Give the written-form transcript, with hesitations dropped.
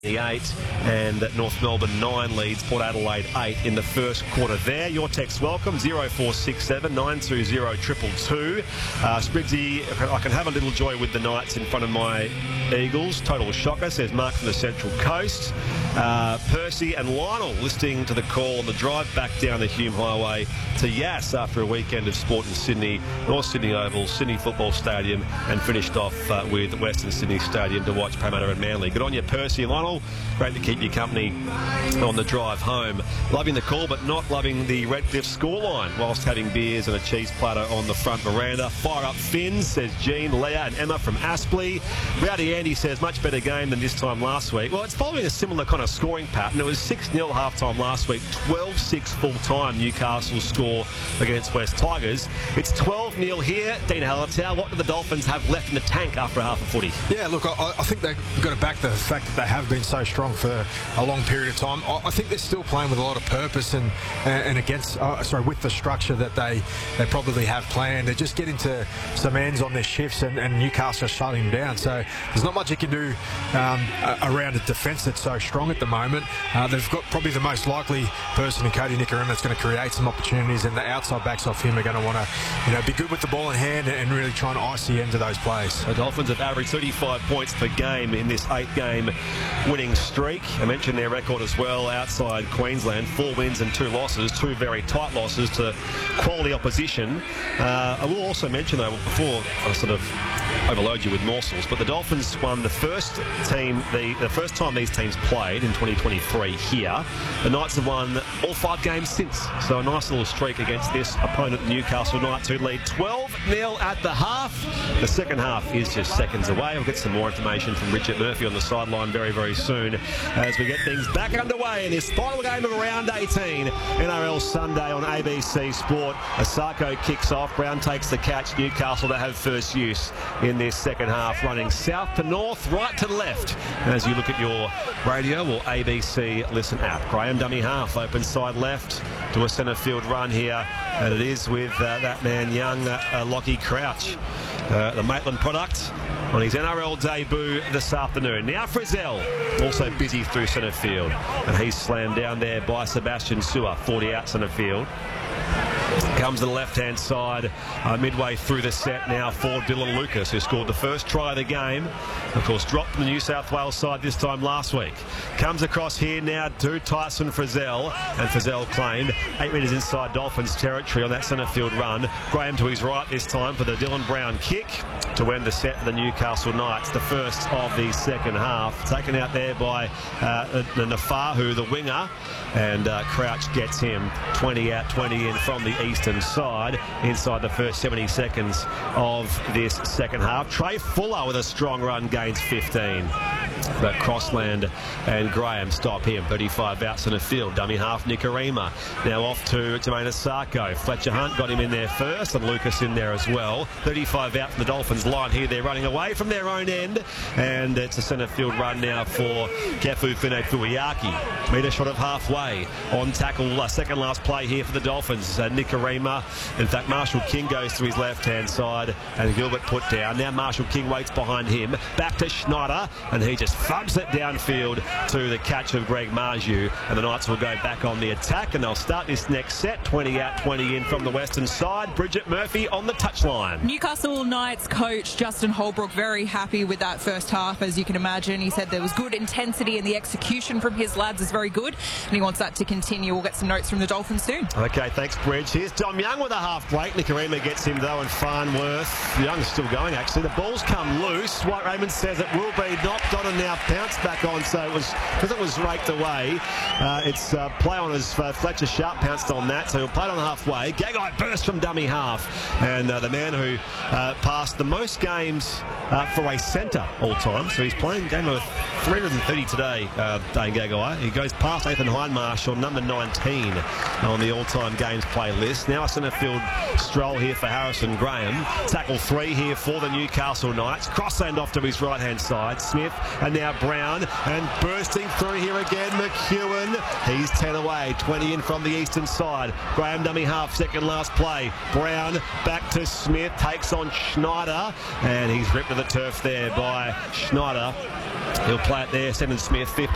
8 and North Melbourne 9 leads Port Adelaide 8 in the first quarter there. Your text welcome 0467 920 222. Sprigsy, I can have a little joy with the Knights in front of my Eagles. Total shocker, says Mark from the Central Coast. Percy and Lionel listening to the call on the drive back down the Hume Highway to Yass after a weekend of sport in Sydney, North Sydney Oval, Sydney Football Stadium, and finished off with Western Sydney Stadium to watch Parramatta and Manly. Good on you, Percy and Lionel. Great to keep you company on the drive home. Loving the call, but not loving the Redcliffe scoreline whilst having beers and a cheese platter on the front veranda. Fire up Finns, says Jean, Leah and Emma from Aspley. Rowdy Andy says, much better game than this time last week. Well, it's following a similar kind of scoring pattern. It was 6-0 half-time last week, 12-6 full-time Newcastle score against West Tigers. It's 12-0 here. Dean Hallertau, what do the Dolphins have left in the tank after half a footy? Yeah, look, I think they've got to back the fact that they have been so strong for a long period of time. I think they're still playing with a lot of purpose and with the structure that they probably have planned. They're just getting to some ends on their shifts and Newcastle are shutting them down. So there's not much you can do around a defence that's so strong at the moment. They've got probably the most likely person in Cody Nikorima that's going to create some opportunities, and the outside backs off him are going to want to be good with the ball in hand and really try and ice the ends of those plays. The Dolphins have averaged 35 points per game in this 8-game winning streak. I mentioned their record as well outside Queensland, 4 wins and 2 losses, 2 very tight losses to quality opposition. I will also mention, though, before I sort of overload you with morsels, but the Dolphins won the first time these teams played in 2023 here. The Knights have won all 5 games since, so a nice little streak against this opponent, the Newcastle Knights, who lead 12-0 at the half. The second half is just seconds away. We'll get some more information from Richard Murphy on the sideline very, very soon as we get things back underway in this final game of round 18. NRL Sunday on ABC Sport. Asako kicks off. Brown takes the catch. Newcastle to have first use in this second half, running south to north, right to left as you look at your radio or ABC Listen app. Graham dummy half, open side left to a centre field run here, and it is with that man young Lockie Crouch, the Maitland product, on his NRL debut this afternoon. Now Frizzell, also busy through centre field, and he's slammed down there by Sebastian Sewer, 40 out centre field. Comes to the left-hand side midway through the set now for Dylan Lucas, who scored the first try of the game. Of course, dropped from the New South Wales side this time last week. Comes across here now to Tyson Frizzell, and Frizzell claimed 8 metres inside Dolphins territory on that centre field run. Graham to his right this time for the Dylan Brown kick to end the set for the Newcastle Knights, the first of the second half. Taken out there by the Nafahu, the winger, and Crouch gets him 20 out, 20 in from the eastern side inside the first 70 seconds of this second half. Trey Fuller with a strong run gains 15. But Crossland and Graham stop him. 35 out centre field. Dummy half Nikorima. Now off to Jermaine Asako. Fletcher Hunt got him in there first, and Lucas in there as well. 35 out from the Dolphins line here. They're running away from their own end, and it's a centre field run now for Kefu Fine Fuiaki. Metre shot of halfway. On tackle, second last play here for the Dolphins. Nikorima. In fact, Marshall King goes to his left-hand side, and Gilbert put down. Now Marshall King waits behind him. Back to Schneider, and he just thumps it downfield to the catch of Greg Marju, and the Knights will go back on the attack, and they'll start this next set. 20 out, 20 in from the western side. Bridget Murphy on the touchline. Newcastle Knights coach Justin Holbrook very happy with that first half, as you can imagine. He said there was good intensity and the execution from his lads is very good, and he wants that to continue. We'll get some notes from the Dolphins soon. Okay, thanks, Bridge. Here's Dom Young with a half break. Nikorima gets him though, and Farnworth. Young's still going actually. The ball's come loose. White Raymond says it will be knocked on and now bounced back on, so it was because it was raked away. It's play on as Fletcher Sharp pounced on that, so he'll play it on halfway. Gagai burst from dummy half, and the man who passed the most games for a centre all time, so he's playing game of 330 today, Dane Gagai. He goes past Nathan Hindmarsh on number 19 on the all-time games playlist. Now a centre field stroll here for Harrison Graham. Tackle 3 here for the Newcastle Knights. Crossland off to his right-hand side. Smith, and now Brown, and bursting through here again, McEwen. He's 10 away, 20 in from the eastern side. Graham dummy half, second last play. Brown back to Smith, takes on Schneider, and he's ripped to the turf there by Schneider. He'll play it there, sending Smith 15.